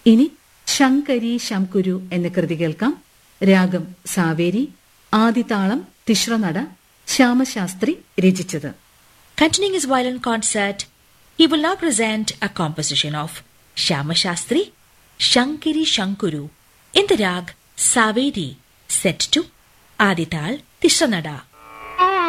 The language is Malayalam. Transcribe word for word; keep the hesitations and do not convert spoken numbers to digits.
ഇനി ശങ്കരി ശംകുരു എന്ന കൃതി കേൾക്കാം. രാഗം സാവേരി, ആദിതാളം തിശ്രനട, ശ്യാമശാസ്ത്രി രചിച്ചത്. Continuing his violin concert, he will now present a composition of Shyama Shastri, Shankari Shankuru in the rag Saveri, set to Adital Tishranada.